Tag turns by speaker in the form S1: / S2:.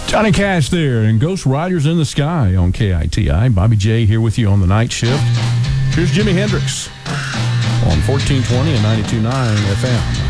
S1: Johnny Cash there and Ghost Riders in the Sky on KITI. Bobby J here with you on the night shift. Here's Jimi Hendrix on 1420 and 92.9 FM.